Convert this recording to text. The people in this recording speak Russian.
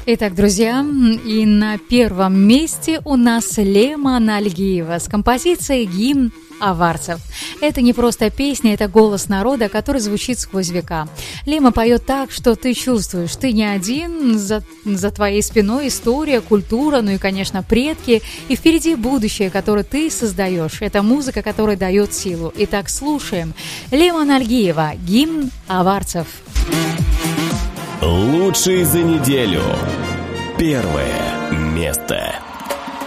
Итак, друзья, и на первом месте у нас Лема Налгиева с композицией «Гимн аварцев». Это не просто песня, это голос народа, который звучит сквозь века. Лема поет так, что ты чувствуешь, ты не один, за твоей спиной история, культура, ну и, конечно, предки, и впереди будущее, которое ты создаешь. Это музыка, которая дает силу. Итак, слушаем. Лема Налгиева, «Гимн аварцев». Лучший за неделю. Первое место.